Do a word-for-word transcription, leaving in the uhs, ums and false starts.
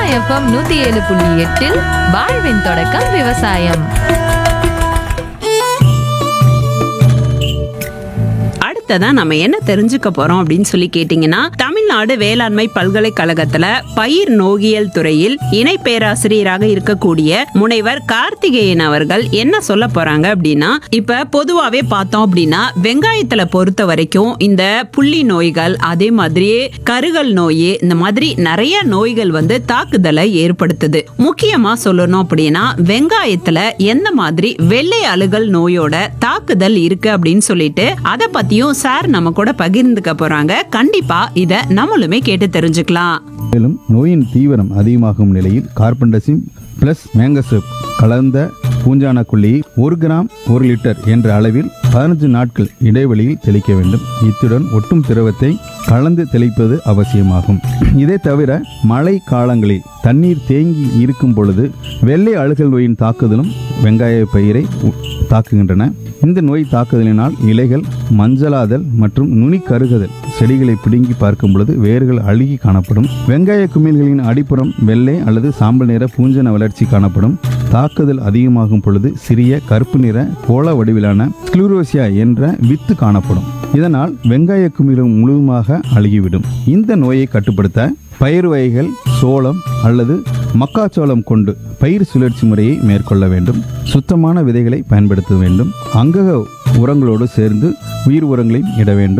FM நூத்தி ஏழு புள்ளி எட்டில் வாழ்வின் தொடக்கம் விவசாயம். அடுத்ததான் நம்ம என்ன தெரிஞ்சுக்க போறோம் அப்படின்னு சொல்லி கேட்டீங்கன்னா, தமிழ்நாடு வேளாண்மை பல்கலைக்கழகத்துல பயிர் நோகியல் துறையில் இணை பேராசிரியராக இருக்கக்கூடிய முனைவர் கார்த்திகேயன் அவர்கள் என்ன சொல்ல போறாங்க அப்படின்னா, இப்ப பொதுவாவே பார்த்தோம் அப்படின்னா வெங்காயத்துல பொறுத்த வரைக்கும் இந்த புள்ளி நோய்கள், அதே மாதிரியே கருகல் நோய், இந்த மாதிரி நிறைய நோய்கள் வந்து தாக்குதலை ஏற்படுத்துது. முக்கியமா சொல்லணும் அப்படின்னா வெங்காயத்துல எந்த மாதிரி வெள்ளை அழுகல் நோயோட தாக்குதல் இருக்கு அப்படின்னு சொல்லிட்டு அதை பத்தியும் சார் நம்ம கூட பகிர்ந்துக்க போறாங்க. கண்டிப்பா இத நம்மளுமே கேட்டு தெரிஞ்சுக்கலாம். மேலும் நோயின் தீவிரம் அதிகமாகும் நிலையில் கார்பன்டசிம் பிளஸ் மேங்கசெப் கலந்த பூஞ்சான கொல்லியை ஒரு கிராம் ஒரு லிட்டர் என்ற அளவில் பதினஞ்சு நாட்கள் இடைவெளியில் தெளிக்க வேண்டும். இத்துடன் ஒட்டும் திரவத்தை கலந்து தெளிப்பது அவசியமாகும். இதை தவிர மழை காலங்களில் தண்ணீர் தேங்கி இருக்கும் பொழுது வெள்ளை அழுகல் நோயின் தாக்குதலும் வெங்காய பயிரை தாக்குகின்றன. இந்த நோய் தாக்குதலினால் இலைகள் மஞ்சளாதல் மற்றும் நுனி கருகுதல், செடிகளை பிடுங்கி பார்க்கும் பொழுது வேர்கள் அழுகி காணப்படும். வெங்காய குமிழ்களின் அடிப்புறம் வெள்ளை அல்லது சாம்பல் நிற பூஞ்சன வளர்ச்சி காணப்படும். தாக்குதல் அதிகமாகும் பொழுது சிறிய கருப்பு நிற கோள வடிவிலான ஸ்க்ளீரோசியா என்ற வித்து காணப்படும். இதனால் வெங்காய குமிழ்கள் முழுவதுமாக அழுகிவிடும். இந்த நோயை கட்டுப்படுத்த பயிர் வகைகள் சோளம் அல்லது மக்காச்சோளம் கொண்டு பயிர் சுழற்சி முறையை மேற்கொள்ள வேண்டும். சுத்தமான விதைகளை பயன்படுத்த வேண்டும். அங்கக உரங்களோடு சேர்ந்து உயிர் உரங்களையும் இட வேண்டும்.